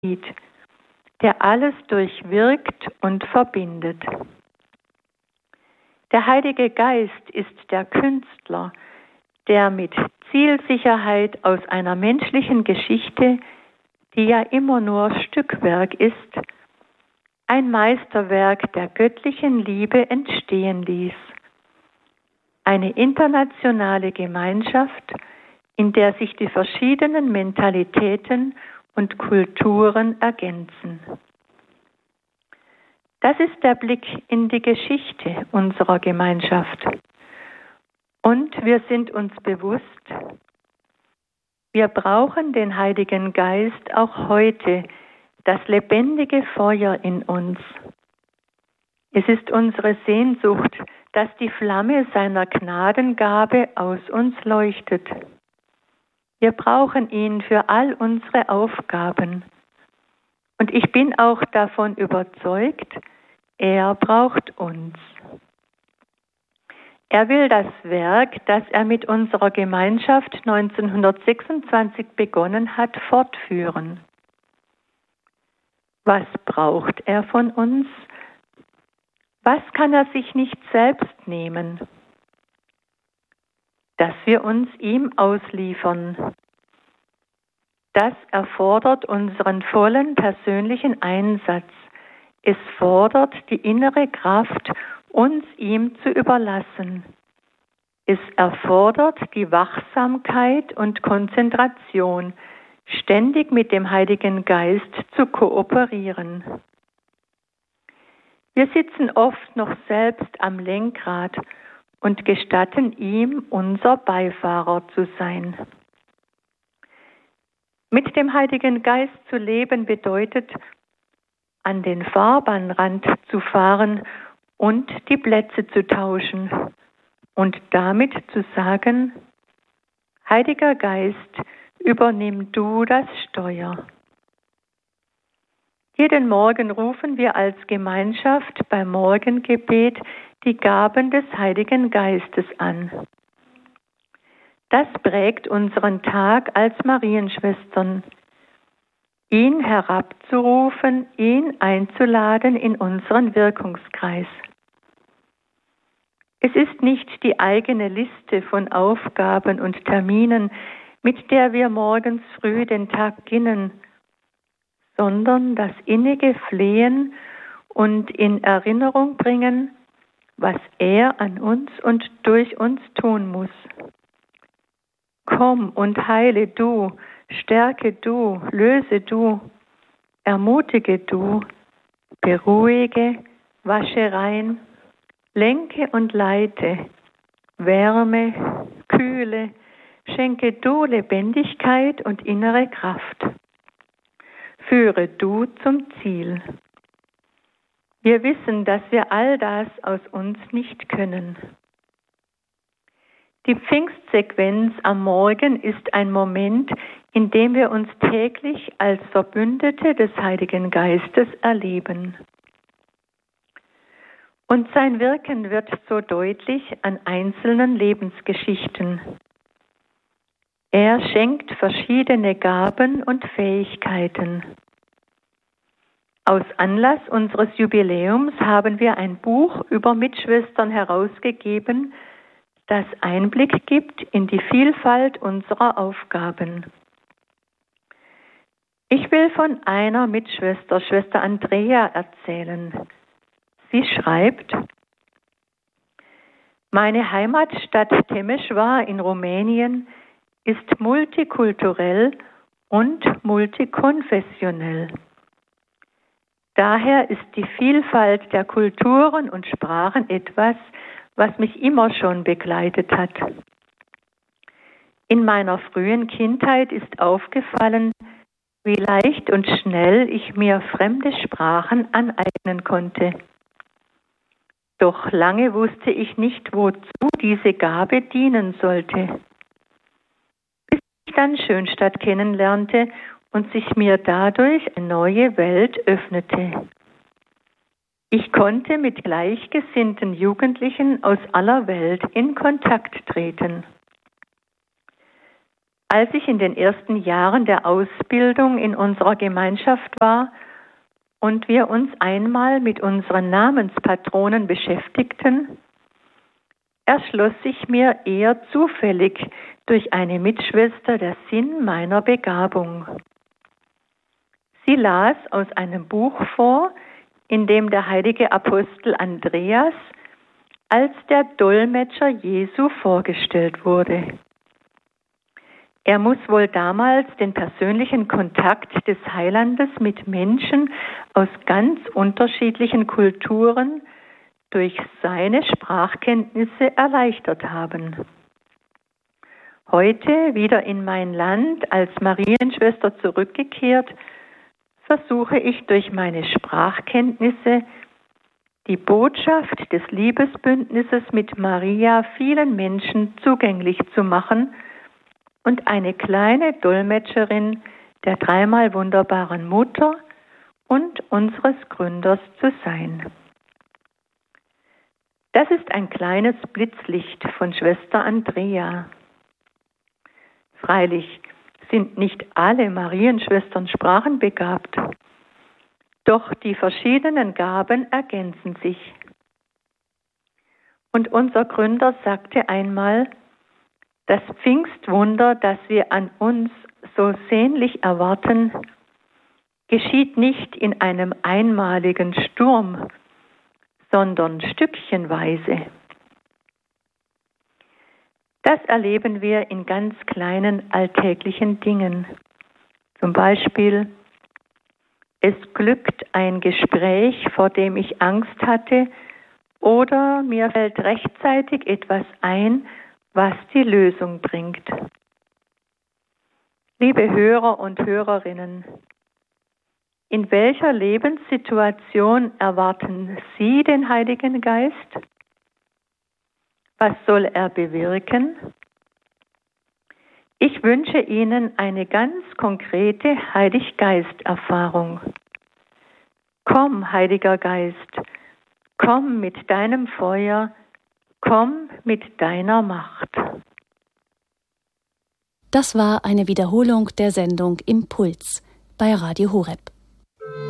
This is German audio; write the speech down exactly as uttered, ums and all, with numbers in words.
der alles durchwirkt und verbindet. Der Heilige Geist ist der Künstler, der mit Zielsicherheit aus einer menschlichen Geschichte, die ja immer nur Stückwerk ist, ein Meisterwerk der göttlichen Liebe entstehen ließ. Eine internationale Gemeinschaft, in der sich die verschiedenen Mentalitäten und Kulturen ergänzen. Das ist der Blick in die Geschichte unserer Gemeinschaft. Und wir sind uns bewusst, wir brauchen den Heiligen Geist auch heute, das lebendige Feuer in uns. Es ist unsere Sehnsucht, dass die Flamme seiner Gnadengabe aus uns leuchtet. Wir brauchen ihn für all unsere Aufgaben. Und ich bin auch davon überzeugt, er braucht uns. Er will das Werk, das er mit unserer Gemeinschaft neunzehnhundertsechsundzwanzig begonnen hat, fortführen. Was braucht er von uns? Was kann er sich nicht selbst nehmen? Dass wir uns ihm ausliefern. Das erfordert unseren vollen persönlichen Einsatz. Es fordert die innere Kraft, uns ihm zu überlassen. Es erfordert die Wachsamkeit und Konzentration, ständig mit dem Heiligen Geist zu kooperieren. Wir sitzen oft noch selbst am Lenkrad und gestatten ihm, unser Beifahrer zu sein. Mit dem Heiligen Geist zu leben bedeutet, an den Fahrbahnrand zu fahren und die Plätze zu tauschen und damit zu sagen, Heiliger Geist, übernimm du das Steuer. Jeden Morgen rufen wir als Gemeinschaft beim Morgengebet die Gaben des Heiligen Geistes an. Das prägt unseren Tag als Marienschwestern. Ihn herabzurufen, ihn einzuladen in unseren Wirkungskreis. Es ist nicht die eigene Liste von Aufgaben und Terminen, mit der wir morgens früh den Tag beginnen, sondern das innige Flehen und in Erinnerung bringen, was er an uns und durch uns tun muss. Komm und heile du, stärke du, löse du, ermutige du, beruhige, wasche rein, lenke und leite, wärme, kühle, schenke du Lebendigkeit und innere Kraft. Führe du zum Ziel. Wir wissen, dass wir all das aus uns nicht können. Die Pfingstsequenz am Morgen ist ein Moment, in dem wir uns täglich als Verbündete des Heiligen Geistes erleben. Und sein Wirken wird so deutlich an einzelnen Lebensgeschichten. Er schenkt verschiedene Gaben und Fähigkeiten. Aus Anlass unseres Jubiläums haben wir ein Buch über Mitschwestern herausgegeben, das Einblick gibt in die Vielfalt unserer Aufgaben. Ich will von einer Mitschwester, Schwester Andrea, erzählen. Sie schreibt, meine Heimatstadt Temeschwar in Rumänien ist multikulturell und multikonfessionell. Daher ist die Vielfalt der Kulturen und Sprachen etwas, was mich immer schon begleitet hat. In meiner frühen Kindheit ist aufgefallen, wie leicht und schnell ich mir fremde Sprachen aneignen konnte. Doch lange wusste ich nicht, wozu diese Gabe dienen sollte. Bis ich dann Schönstadt kennenlernte und sich mir dadurch eine neue Welt öffnete. Ich konnte mit gleichgesinnten Jugendlichen aus aller Welt in Kontakt treten. Als ich in den ersten Jahren der Ausbildung in unserer Gemeinschaft war und wir uns einmal mit unseren Namenspatronen beschäftigten, erschloss sich mir eher zufällig durch eine Mitschwester der Sinn meiner Begabung. Sie las aus einem Buch vor, in dem der heilige Apostel Andreas als der Dolmetscher Jesu vorgestellt wurde. Er muss wohl damals den persönlichen Kontakt des Heilandes mit Menschen aus ganz unterschiedlichen Kulturen durch seine Sprachkenntnisse erleichtert haben. Heute, wieder in mein Land als Marienschwester zurückgekehrt, versuche ich durch meine Sprachkenntnisse die Botschaft des Liebesbündnisses mit Maria vielen Menschen zugänglich zu machen und eine kleine Dolmetscherin der dreimal wunderbaren Mutter und unseres Gründers zu sein. Das ist ein kleines Blitzlicht von Schwester Andrea. Freilich sind nicht alle Marienschwestern sprachenbegabt, doch die verschiedenen Gaben ergänzen sich. Und unser Gründer sagte einmal, das Pfingstwunder, das wir an uns so sehnlich erwarten, geschieht nicht in einem einmaligen Sturm, sondern stückchenweise. Das erleben wir in ganz kleinen alltäglichen Dingen. Zum Beispiel, es glückt ein Gespräch, vor dem ich Angst hatte, oder mir fällt rechtzeitig etwas ein, was die Lösung bringt. Liebe Hörer und Hörerinnen, in welcher Lebenssituation erwarten Sie den Heiligen Geist? Was soll er bewirken? Ich wünsche Ihnen eine ganz konkrete Heiliggeist-Erfahrung. Komm, Heiliger Geist, komm mit deinem Feuer, komm mit deiner Macht. Das war eine Wiederholung der Sendung Impuls bei Radio Horeb.